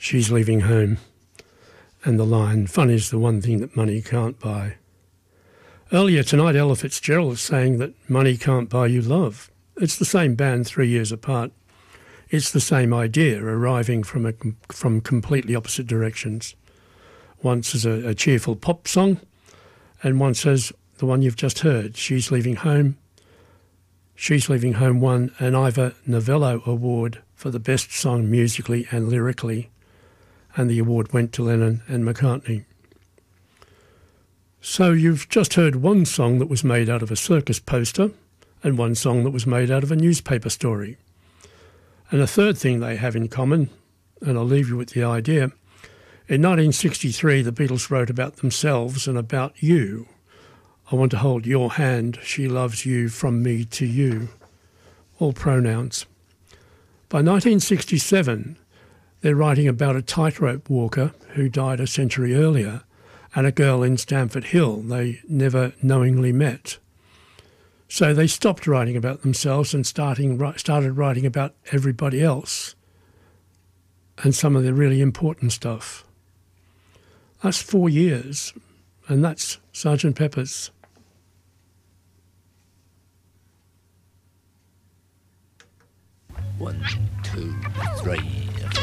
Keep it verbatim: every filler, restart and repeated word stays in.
she's leaving home. And the line, fun is the one thing that money can't buy. Earlier tonight, Ella Fitzgerald was saying that money can't buy you love. It's the same band three years apart. It's the same idea, arriving from a, from completely opposite directions. Once as a, a cheerful pop song, and once as the one you've just heard, She's Leaving Home. She's Leaving Home won an Ivor Novello Award for the best song musically and lyrically, and the award went to Lennon and McCartney. So you've just heard one song that was made out of a circus poster and one song that was made out of a newspaper story. And a third thing they have in common, and I'll leave you with the idea, in nineteen sixty-three the Beatles wrote about themselves and about you. I want to hold your hand, she loves you, from me to you. All pronouns. By nineteen sixty-seven, they're writing about a tightrope walker who died a century earlier and a girl in Stamford Hill they never knowingly met. So they stopped writing about themselves and starting, started writing about everybody else and some of the really important stuff. That's four years, and that's Sergeant Pepper's. One, two, three.